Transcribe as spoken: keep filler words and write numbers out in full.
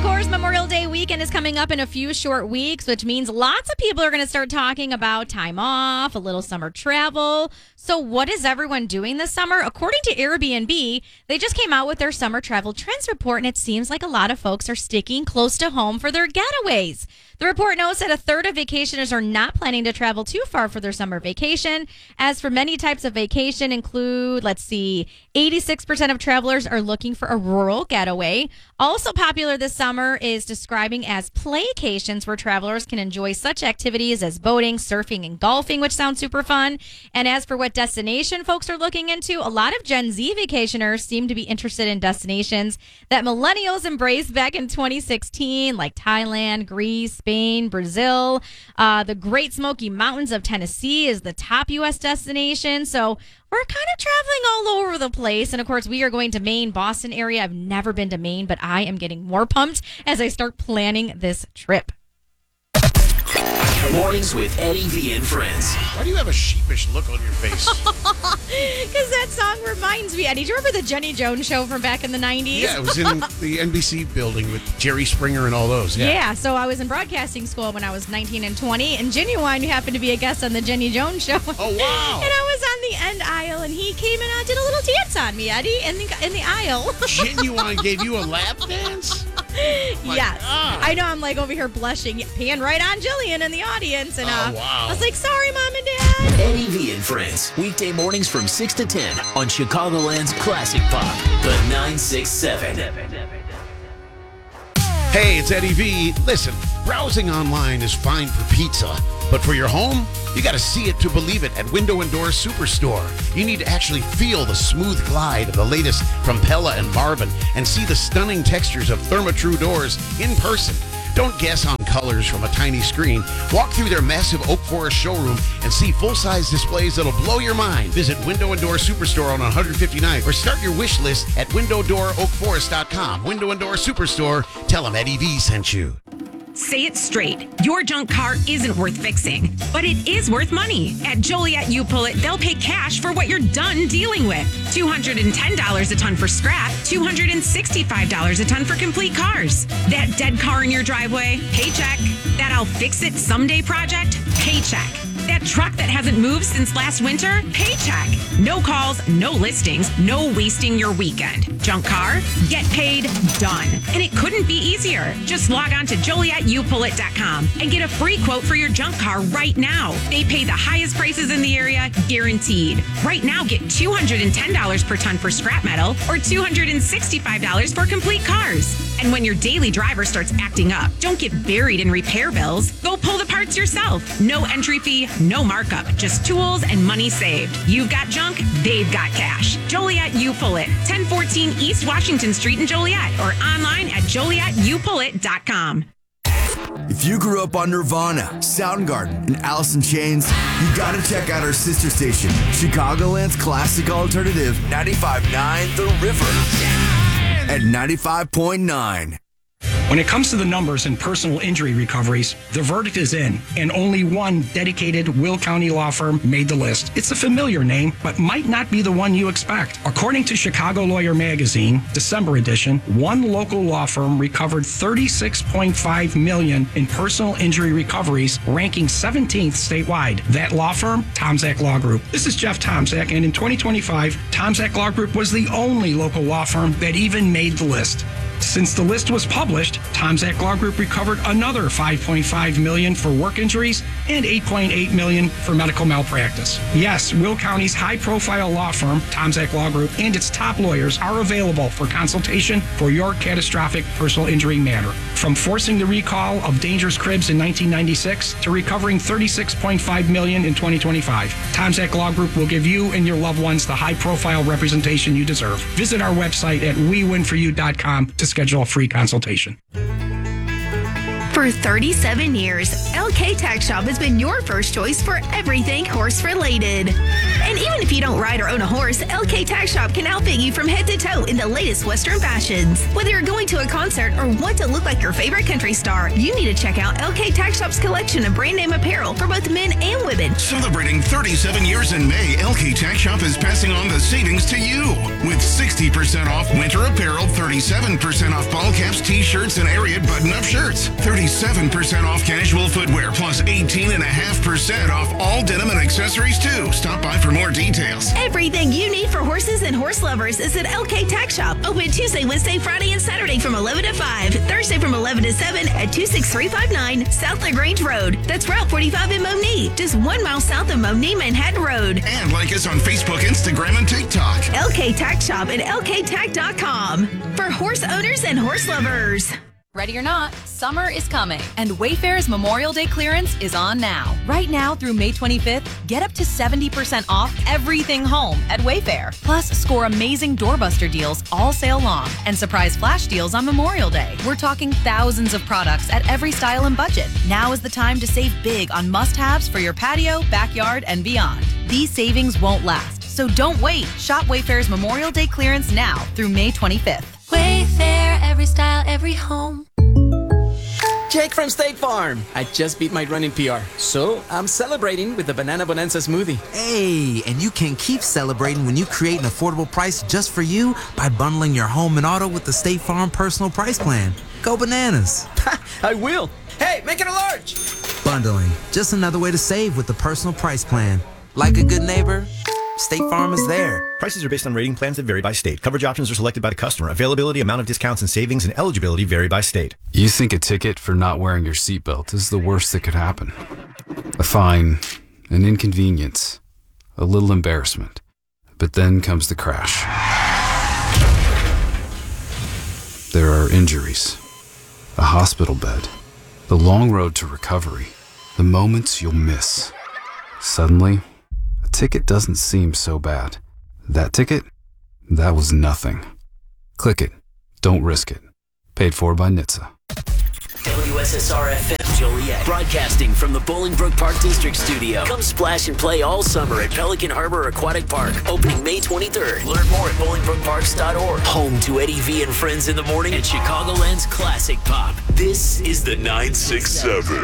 of course, Memorial Day weekend is coming up in a few short weeks, which means lots of people are going to start talking about time off, a little summer travel. So what is everyone doing this summer? According to Airbnb, they just came out with their summer travel trends report, and it seems like a lot of folks are sticking close to home for their getaways. The report notes that a third of vacationers are not planning to travel too far for their summer vacation. As for many types of vacation include, let's see, eighty-six percent of travelers are looking for a rural getaway. Also popular this summer is describing as playcations, where travelers can enjoy such activities as boating, surfing, and golfing, which sounds super fun. And as for what destination folks are looking into, a lot of Gen Z vacationers seem to be interested in destinations that millennials embraced back in twenty sixteen, like Thailand, Greece, Spain, Brazil. Uh, the Great Smoky Mountains of Tennessee is the top U S destination. So we're kind of traveling all over the place. And of course, we are going to Maine, Boston area. I've never been to Maine, but I am getting more pumped as I start planning this trip. Mornings with Eddie V and Friends. Why do you have a sheepish look on your face? Because that song reminds me, Eddie, do you remember the Jenny Jones show from back in the nineties? Yeah, it was in the N B C building with Jerry Springer and all those. Yeah. yeah, so I was in broadcasting school when I was nineteen and twenty, and Genuine happened to be a guest on the Jenny Jones show. Oh, wow. And I was on the end aisle, and he came and uh, did a little dance on me, Eddie, in the, in the aisle. Genuine gave you a lap dance? My yes. God. I know, I'm like over here blushing, peeing right on Jillian in the audience. And uh, Oh, wow. I was like, sorry, Mom and Dad. Eddie V and Friends. Weekday mornings from six to ten on Chicagoland's Classic Pop, the nine six seven. Hey, it's Eddie V. Listen, browsing online is fine for pizza, but for your home, you got to see it to believe it at Window and Door Superstore. You need to actually feel the smooth glide of the latest from Pella and Marvin and see the stunning textures of Therma-Tru doors in person. Don't guess on colors from a tiny screen. Walk through their massive Oak Forest showroom and see full-size displays that'll blow your mind. Visit Window and Door Superstore on one fifty-ninth or start your wish list at window door oak forest dot com. Window and Door Superstore. Tell them Eddie V sent you. Say it straight. Your junk car isn't worth fixing, but it is worth money. At Joliet You Pull It, they'll pay cash for what you're done dealing with. two hundred ten dollars a ton for scrap, two hundred sixty-five dollars a ton for complete cars. That dead car in your driveway, paycheck. That I'll fix it someday project, paycheck. That truck that hasn't moved since last winter, paycheck. No calls, no listings, no wasting your weekend. Junk car, get paid, done. And it couldn't be easier. Just log on to Joliet You Pull It dot com and get a free quote for your junk car right now. They pay the highest prices in the area, guaranteed. Right now, get two hundred ten dollars per ton for scrap metal or two hundred sixty-five dollars for complete cars. And when your daily driver starts acting up, don't get buried in repair bills. Go pull the parts yourself. No entry fee, no markup, just tools and money saved. You've got junk, they've got cash. Joliet You Pull It, ten fourteen East Washington Street in Joliet, or online at Joliet You Pull It dot com. If you grew up on Nirvana, Soundgarden, and Alice in Chains, you gotta check out our sister station, Chicagoland's classic alternative, ninety-five point nine The River. At ninety-five point nine. When it comes to the numbers in personal injury recoveries, the verdict is in, and only one dedicated Will County law firm made the list. It's a familiar name, but might not be the one you expect. According to Chicago Lawyer Magazine, December edition, one local law firm recovered thirty-six point five million dollars in personal injury recoveries, ranking seventeenth statewide. That law firm, Tomzak Law Group. This is Jeff Tomzak, and in twenty twenty-five, Tomzak Law Group was the only local law firm that even made the list. Since the list was published, Tomzak Law Group recovered another five point five million dollars for work injuries and eight point eight million dollars for medical malpractice. Yes, Will County's high-profile law firm, Tomzak Law Group, and its top lawyers are available for consultation for your catastrophic personal injury matter. From forcing the recall of dangerous cribs in nineteen ninety-six to recovering thirty-six point five million dollars in twenty twenty-five, Tomzak Law Group will give you and your loved ones the high-profile representation you deserve. Visit our website at we win for you dot com to schedule a free consultation. For thirty-seven years, L K Tax Shop has been your first choice for everything horse related. And even if you don't ride or own a horse, L K Tack Shop can outfit you from head to toe in the latest Western fashions. Whether you're going to a concert or want to look like your favorite country star, you need to check out L K Tack Shop's collection of brand name apparel for both men and women. Celebrating thirty-seven years in May, L K Tack Shop is passing on the savings to you with sixty percent off winter apparel, thirty-seven percent off ball caps, t-shirts, and Ariat button-up shirts, thirty-seven percent off casual footwear, plus eighteen point five percent off all denim and accessories too. Stop by for more details. Everything you need for horses and horse lovers is at L K Tack Shop. Open Tuesday, Wednesday, Friday, and Saturday from eleven to five. Thursday from eleven to seven at two six three five nine South LaGrange Road. That's Route forty-five in Monee, just one mile south of Monee, Manhattan Road. And like us on Facebook, Instagram, and TikTok. L K Tack Shop at L K tack dot com for horse owners and horse lovers. Ready or not, summer is coming, and Wayfair's Memorial Day clearance is on now. Right now through May twenty-fifth, get up to seventy percent off everything home at Wayfair. Plus, score amazing doorbuster deals all sale long and surprise flash deals on Memorial Day. We're talking thousands of products at every style and budget. Now is the time to save big on must-haves for your patio, backyard, and beyond. These savings won't last, so don't wait. Shop Wayfair's Memorial Day clearance now through May twenty-fifth. Wayfair, every style, every home. Jake from State Farm. I just beat my running P R, so I'm celebrating with the Banana Bonanza smoothie. Hey, and you can keep celebrating when you create an affordable price just for you by bundling your home and auto with the State Farm Personal Price Plan. Go bananas. I will. Hey, make it a large. Bundling, just another way to save with the Personal Price Plan. Like a good neighbor, State Farm is there. Prices are based on rating plans that vary by state. Coverage options are selected by the customer. Availability, amount of discounts and savings, and eligibility vary by state. You think a ticket for not wearing your seatbelt is the worst that could happen. A fine, an inconvenience, a little embarrassment. But then comes the crash. There are injuries, a hospital bed, the long road to recovery, the moments you'll miss. Suddenly, a ticket doesn't seem so bad. That ticket? That was nothing. Click it. Don't risk it. Paid for by N H T S A. W S S R F M Joliet, broadcasting from the Bolingbrook Park District Studio. Come splash and play all summer at Pelican Harbor Aquatic Park, opening May twenty-third. Learn more at bolingbrook parks dot org. Home to Eddie V and Friends in the Morning and Chicagoland's Classic Pop. This is the nine six seven.